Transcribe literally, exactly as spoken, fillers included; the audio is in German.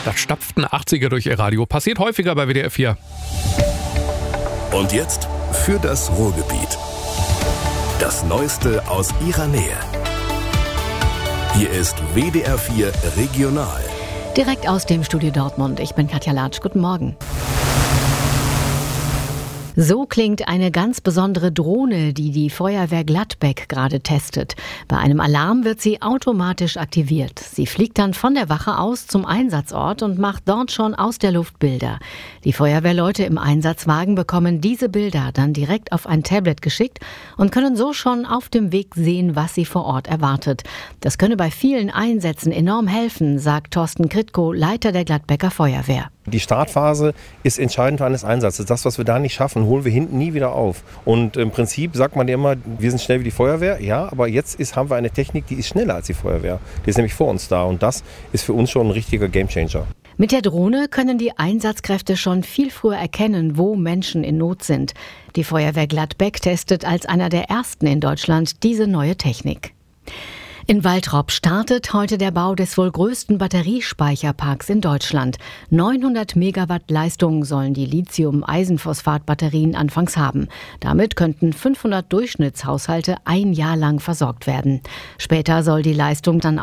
Da stapften achtziger durch ihr Radio. Passiert häufiger bei W D R vier. Und jetzt für das Ruhrgebiet. Das Neueste aus ihrer Nähe. Hier ist W D R vier Regional. Direkt aus dem Studio Dortmund. Ich bin Katja Latsch. Guten Morgen. So klingt eine ganz besondere Drohne, die die Feuerwehr Gladbeck gerade testet. Bei einem Alarm wird sie automatisch aktiviert. Sie fliegt dann von der Wache aus zum Einsatzort und macht dort schon aus der Luft Bilder. Die Feuerwehrleute im Einsatzwagen bekommen diese Bilder dann direkt auf ein Tablet geschickt und können so schon auf dem Weg sehen, was sie vor Ort erwartet. Das könne bei vielen Einsätzen enorm helfen, sagt Thorsten Kritko, Leiter der Gladbecker Feuerwehr. Die Startphase ist entscheidend für eines Einsatzes. Das, was wir da nicht schaffen, holen wir hinten nie wieder auf. Und im Prinzip sagt man ja immer, wir sind schnell wie die Feuerwehr. Ja, aber jetzt ist, haben wir eine Technik, die ist schneller als die Feuerwehr. Die ist nämlich vor uns da. Und das ist für uns schon ein richtiger Gamechanger. Mit der Drohne können die Einsatzkräfte schon viel früher erkennen, wo Menschen in Not sind. Die Feuerwehr Gladbeck testet als einer der ersten in Deutschland diese neue Technik. In Waltrop startet heute der Bau des wohl größten Batteriespeicherparks in Deutschland. neunhundert Megawatt Leistung sollen die Lithium-Eisenphosphat-Batterien anfangs haben. Damit könnten fünfhundert Durchschnittshaushalte ein Jahr lang versorgt werden. Später soll die Leistung dann